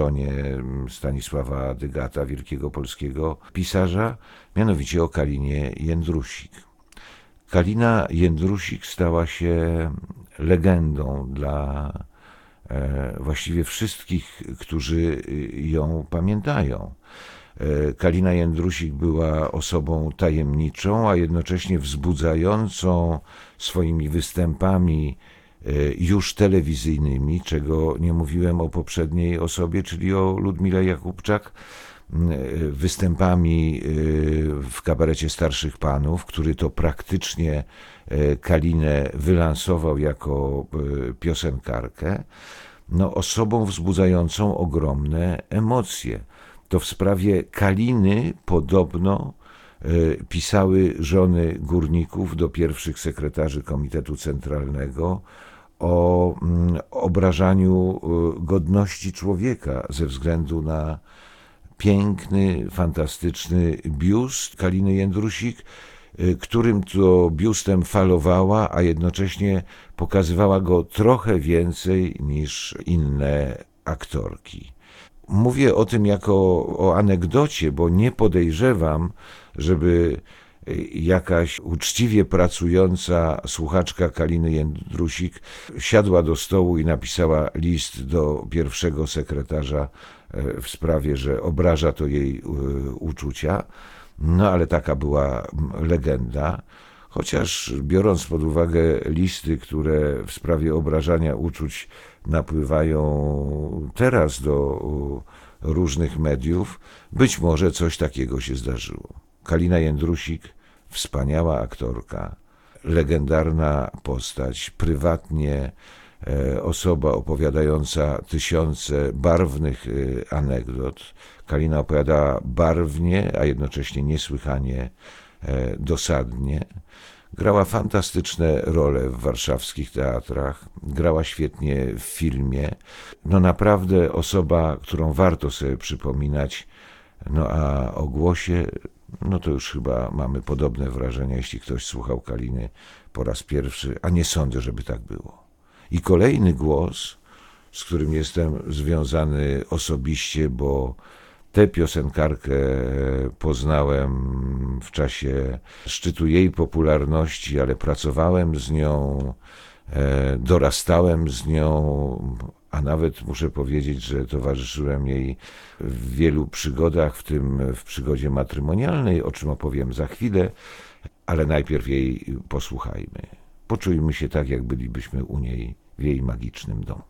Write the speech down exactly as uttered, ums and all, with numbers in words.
żonie Stanisława Adygata, wielkiego polskiego pisarza, mianowicie o Kalinie Jędrusik. Kalina Jędrusik stała się legendą dla właściwie wszystkich, którzy ją pamiętają. Kalina Jędrusik była osobą tajemniczą, a jednocześnie wzbudzającą swoimi występami już telewizyjnymi, czego nie mówiłem o poprzedniej osobie, czyli o Ludmile Jakubczak, występami w kabarecie Starszych Panów, który to praktycznie Kalinę wylansował jako piosenkarkę, no, osobą wzbudzającą ogromne emocje. To w sprawie Kaliny podobno pisały żony górników do pierwszych sekretarzy Komitetu Centralnego o obrażaniu godności człowieka ze względu na piękny, fantastyczny biust Kaliny Jędrusik, którym to biustem falowała, a jednocześnie pokazywała go trochę więcej niż inne aktorki. Mówię o tym jako o anegdocie, bo nie podejrzewam, żeby jakaś uczciwie pracująca słuchaczka Kaliny Jędrusik siadła do stołu i napisała list do pierwszego sekretarza w sprawie, że obraża to jej uczucia. No ale taka była legenda. Chociaż biorąc pod uwagę listy, które w sprawie obrażania uczuć napływają teraz do różnych mediów, być może coś takiego się zdarzyło. Kalina Jędrusik, wspaniała aktorka, legendarna postać, prywatnie osoba opowiadająca tysiące barwnych anegdot. Kalina opowiadała barwnie, a jednocześnie niesłychanie dosadnie. Grała fantastyczne role w warszawskich teatrach, grała świetnie w filmie. No naprawdę osoba, którą warto sobie przypominać. No a o głosie, no to już chyba mamy podobne wrażenia, jeśli ktoś słuchał Kaliny po raz pierwszy, a nie sądzę, żeby tak było. I kolejny głos, z którym jestem związany osobiście, bo tę piosenkarkę poznałem w czasie szczytu jej popularności, ale pracowałem z nią, dorastałem z nią, a nawet muszę powiedzieć, że towarzyszyłem jej w wielu przygodach, w tym w przygodzie matrymonialnej, o czym opowiem za chwilę, ale najpierw jej posłuchajmy. Poczujmy się tak, jak bylibyśmy u niej w jej magicznym domu.